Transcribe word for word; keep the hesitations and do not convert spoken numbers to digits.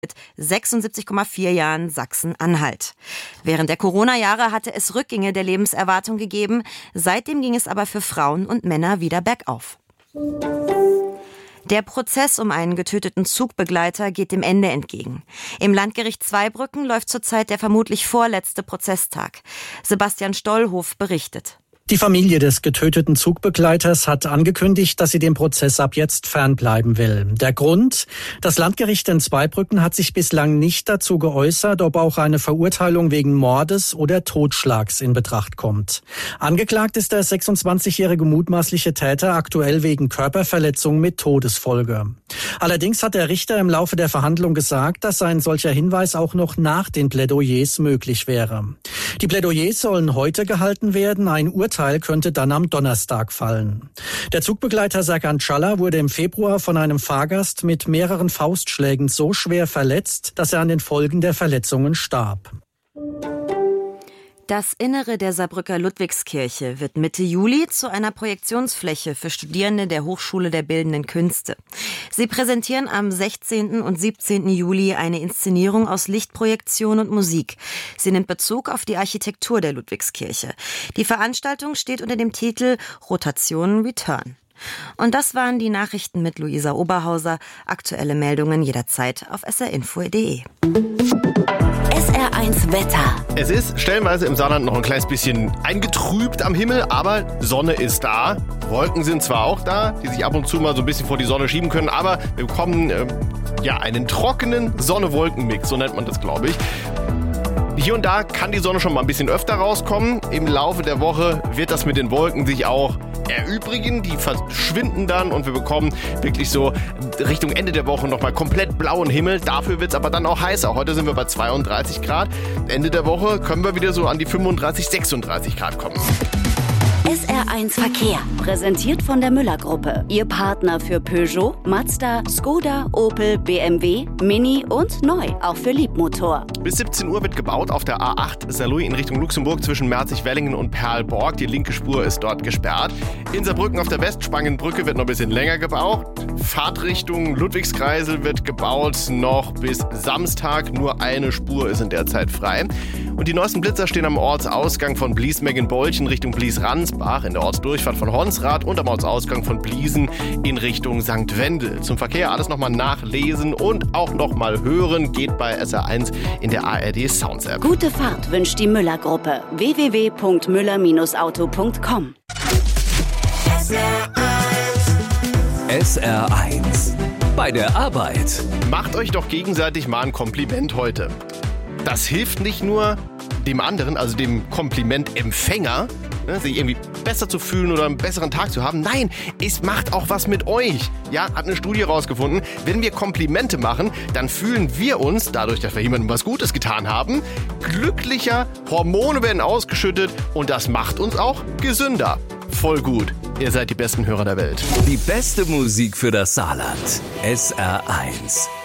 mit sechsundsiebzig Komma vier Jahren Sachsen-Anhalt. Während der Corona-Jahre hatte es Rückgänge der Lebenserwartung gegeben. Seitdem ging es aber für Frauen und Männer wieder bergauf. Der Prozess um einen getöteten Zugbegleiter geht dem Ende entgegen. Im Landgericht Zweibrücken läuft zurzeit der vermutlich vorletzte Prozesstag. Sebastian Stollhof berichtet. Die Familie des getöteten Zugbegleiters hat angekündigt, dass sie dem Prozess ab jetzt fernbleiben will. Der Grund? Das Landgericht in Zweibrücken hat sich bislang nicht dazu geäußert, ob auch eine Verurteilung wegen Mordes oder Totschlags in Betracht kommt. Angeklagt ist der sechsundzwanzigjährige mutmaßliche Täter aktuell wegen Körperverletzung mit Todesfolge. Allerdings hat der Richter im Laufe der Verhandlung gesagt, dass ein solcher Hinweis auch noch nach den Plädoyers möglich wäre. Die Plädoyers sollen heute gehalten werden, ein Urteil könnte dann am Donnerstag fallen. Der Zugbegleiter Serkan Çalla wurde im Februar von einem Fahrgast mit mehreren Faustschlägen so schwer verletzt, dass er an den Folgen der Verletzungen starb. Das Innere der Saarbrücker Ludwigskirche wird Mitte Juli zu einer Projektionsfläche für Studierende der Hochschule der Bildenden Künste. Sie präsentieren am sechzehnten und siebzehnten Juli eine Inszenierung aus Lichtprojektion und Musik. Sie nimmt Bezug auf die Architektur der Ludwigskirche. Die Veranstaltung steht unter dem Titel Rotation Return. Und das waren die Nachrichten mit Luisa Oberhauser. Aktuelle Meldungen jederzeit auf s r info punkt d e. S R eins Wetter. Es ist stellenweise im Saarland noch ein kleines bisschen eingetrübt am Himmel, aber Sonne ist da. Wolken sind zwar auch da, die sich ab und zu mal so ein bisschen vor die Sonne schieben können, aber wir bekommen äh, ja einen trockenen Sonne-Wolken-Mix, so nennt man das, glaube ich. Hier und da kann die Sonne schon mal ein bisschen öfter rauskommen. Im Laufe der Woche wird das mit den Wolken sich auch erübrigen. Die verschwinden dann und wir bekommen wirklich so Richtung Ende der Woche nochmal komplett blauen Himmel. Dafür wird es aber dann auch heißer. Heute sind wir bei zweiunddreißig Grad. Ende der Woche können wir wieder so an die fünfunddreißig, sechsunddreißig Grad kommen. S R eins Verkehr, präsentiert von der Müller-Gruppe. Ihr Partner für Peugeot, Mazda, Skoda, Opel, B M W, Mini und neu, auch für Liebmotor. Bis siebzehn Uhr wird gebaut auf der A acht Saarlouis in Richtung Luxemburg zwischen Merzig-Wellingen und Perlborg. Die linke Spur ist dort gesperrt. In Saarbrücken auf der Westspangenbrücke wird noch ein bisschen länger gebaut. Fahrtrichtung Ludwigskreisel wird gebaut noch bis Samstag. Nur eine Spur ist in der Zeit frei. Und die neuesten Blitzer stehen am Ortsausgang von Blies-Meggenbolchen Richtung Blies-Ransbach, in der Ortsdurchfahrt von Honsrath und am Ortsausgang von Bliesen in Richtung Sankt Wendel. Zum Verkehr alles nochmal nachlesen und auch nochmal hören geht bei S R eins in der A R D Sounds App. Gute Fahrt wünscht die Müller-Gruppe. w w w punkt müller auto punkt com. S R eins bei der Arbeit. Macht euch doch gegenseitig mal ein Kompliment heute. Das hilft nicht nur dem anderen, also dem Komplimentempfänger, ne, sich irgendwie besser zu fühlen oder einen besseren Tag zu haben. Nein, es macht auch was mit euch. Ja, hat eine Studie rausgefunden. Wenn wir Komplimente machen, dann fühlen wir uns, dadurch, dass wir jemandem was Gutes getan haben, glücklicher, Hormone werden ausgeschüttet und das macht uns auch gesünder. Voll gut. Ihr seid die besten Hörer der Welt. Die beste Musik für das Saarland. S R eins.